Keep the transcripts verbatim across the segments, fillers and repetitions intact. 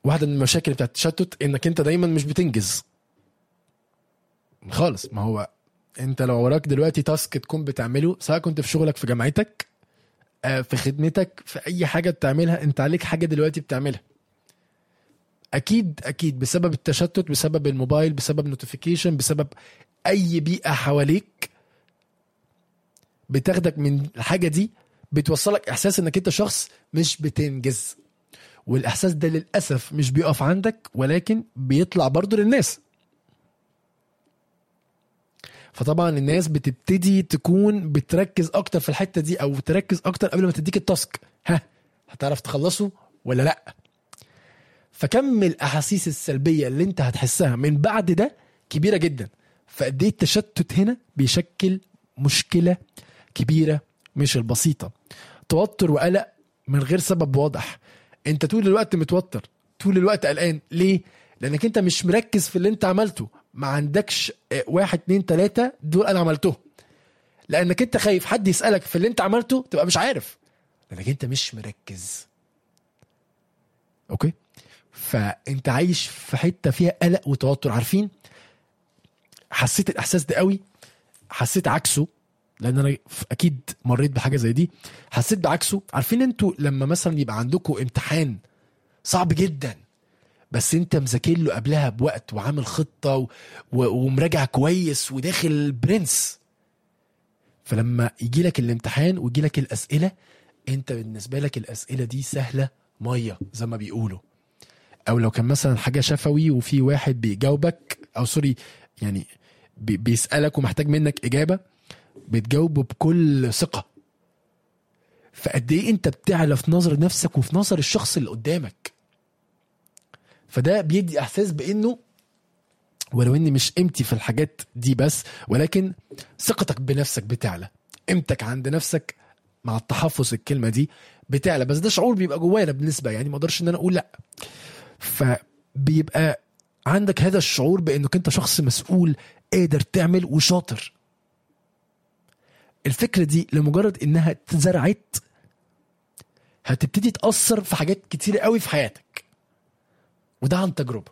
واحده من المشاكل بتاعت التشتت انك انت دايما مش بتنجز خالص. ما هو انت لو وراك دلوقتي تاسك تكون بتعمله، سواء كنت في شغلك في جامعتك في خدمتك في اي حاجه بتعملها، انت عليك حاجه دلوقتي بتعملها، اكيد اكيد بسبب التشتت، بسبب الموبايل، بسبب نوتيفيكيشن، بسبب اي بيئه حواليك بتاخدك من الحاجه دي، بتوصلك احساس انك انت شخص مش بتنجز. والاحساس ده للاسف مش بيقف عندك، ولكن بيطلع برضو للناس. فطبعا الناس بتبتدي تكون بتركز اكتر في الحته دي، او تركز اكتر قبل ما تديك التاسك، ها هتعرف تخلصه ولا لا. فكم الاحاسيس السلبيه اللي انت هتحسها من بعد ده كبيره جدا. فقد ايه التشتت هنا بيشكل مشكله كبيره مش البسيطه. توتر وقلق من غير سبب واضح، انت طول الوقت متوتر، طول الوقت قلقان. ليه؟ لانك انت مش مركز في اللي انت عملته، ما عندكش واحد اتنين تلاتة دول انا عملته، لانك انت خايف حد يسألك في اللي انت عملته تبقى مش عارف، لانك انت مش مركز. اوكي، فانت عايش في حتة فيها قلق وتوتر. عارفين، حسيت الاحساس ده قوي، حسيت عكسه لان انا اكيد مريت بحاجة زي دي، حسيت بعكسه. عارفين انتوا لما مثلا يبقى عندكم امتحان صعب جدا، بس انت مذاكر له قبلها بوقت وعامل خطة و... و... ومراجع كويس وداخل برنس، فلما يجي لك الامتحان ويجي لك الأسئلة، انت بالنسبة لك الأسئلة دي سهلة مية زي ما بيقولوا. او لو كان مثلا حاجة شفوي وفي واحد بيجاوبك، او سوري يعني بي... بيسألك ومحتاج منك إجابة، بتجاوبه بكل ثقة. فقد ايه انت بتعلى في نظر نفسك وفي نظر الشخص اللي قدامك. فده بيدي احساس بانه ولو اني مش قيمتي في الحاجات دي بس، ولكن ثقتك بنفسك بتعلى، قيمتك عند نفسك مع التحفظ الكلمة دي بتعلى. بس ده شعور بيبقى جوانا بالنسبة، يعني ما اقدرش ان انا اقول لا. فبيبقى عندك هذا الشعور بانك انت شخص مسؤول، قادر تعمل وشاطر. الفكرة دي لمجرد انها اتزرعت هتبتدي تأثر في حاجات كتير قوي في حياتك، وده عن تجربة.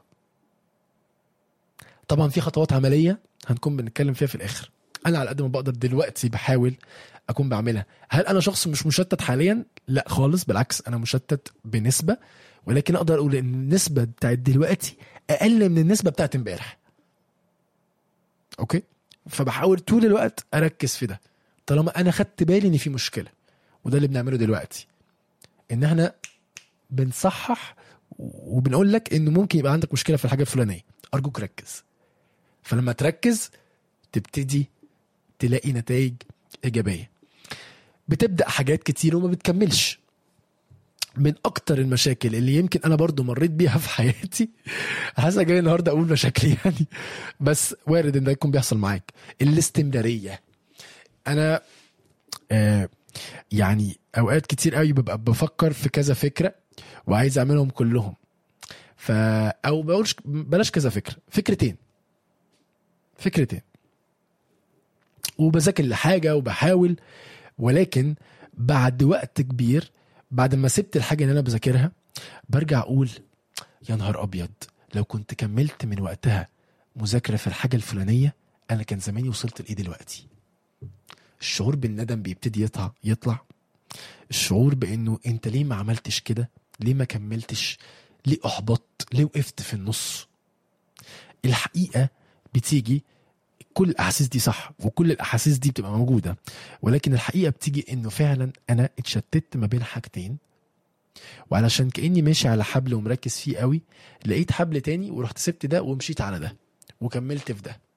طبعا في خطوات عملية هنكون بنتكلم فيها في الآخر. أنا على قد ما بقدر دلوقتي بحاول أكون بعملها. هل أنا شخص مش مشتت حاليا؟ لا خالص، بالعكس أنا مشتت بنسبة، ولكن أقدر أقول إن النسبة بتاعت دلوقتي أقل من النسبة بتاعت امبارح. أوكي، فبحاول طول الوقت أركز في ده طالما أنا خدت بالي إن في مشكلة. وده اللي بنعمله دلوقتي، إن احنا بنصحح وبنقول لك إنه ممكن يبقى عندك مشكلة في الحاجة الفلانية، أرجوك ركز. فلما تركز تبتدي تلاقي نتائج إيجابية. بتبدأ حاجات كتير وما بتكملش. من أكتر المشاكل اللي يمكن أنا برضو مريت بيها في حياتي، حاسة جاي النهاردة أقول مشاكلي يعني، بس وارد إن ده يكون بيحصل معاك، الاستمرارية. أنا آه يعني أوقات كتير قوي ببقى بفكر في كذا فكرة وعايز أعملهم كلهم، فا أو بقولش بلاش كذا فكرة، فكرتين فكرتين وبذاكر لحاجة وبحاول، ولكن بعد وقت كبير بعد ما سبت الحاجة اللي أنا بذاكرها برجع أقول يا نهار أبيض، لو كنت كملت من وقتها مذاكرة في الحاجة الفلانية أنا كان زماني وصلت لإيه دلوقتي. الشعور بالندم بيبتدي يطلع يطلع الشعور بأنه أنت ليه ما عملتش كده، ليه ما كملتش، ليه أحبطت، ليه وقفت في النص. الحقيقة بتيجي كل الأحاسيس دي صح، وكل الأحاسيس دي بتبقى موجودة، ولكن الحقيقة بتيجي إنه فعلا أنا اتشتت ما بين حاجتين، وعلشان كأني ماشي على حبل ومركز فيه قوي، لقيت حبل تاني ورحت سبت ده ومشيت على ده وكملت في ده،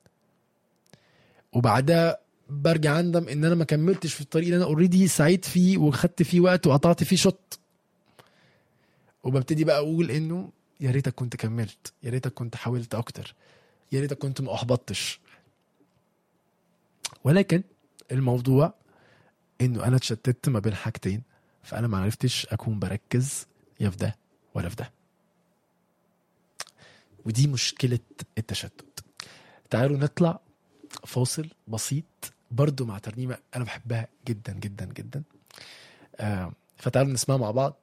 وبعدها برجع عندم إن أنا ما كملتش في الطريق اللي أنا اوريدي سعيد فيه وخدت فيه وقت وقطعت فيه شط، وببتدي بقى أقول إنه يا ريتك كنت كملت، يا ريتك كنت حاولت أكتر، يا ريتك كنت ما أحبطتش. ولكن الموضوع انه انا اتشتت ما بين حاجتين، فانا ما عرفتش اكون بركز يا في ده ولا في ده، ودي مشكلة التشتت. تعالوا نطلع فاصل بسيط برضو مع ترنيمة انا بحبها جدا جدا جدا، آه فتعالوا نسمعها مع بعض